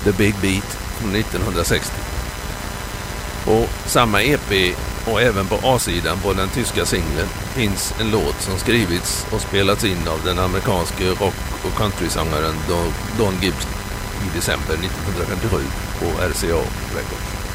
The Big Beat från 1960. På samma EP och även på A-sidan på den tyska singeln finns en låt som skrivits och spelats in av den amerikanske rock- och countrysångaren Don Gibson i december 1957 på RCA Records.